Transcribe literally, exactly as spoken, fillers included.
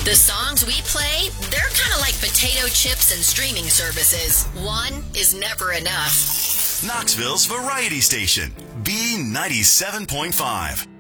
The songs we play, they're kind of like potato chips and streaming services. One is never enough. Knoxville's Variety Station, B ninety-seven point five.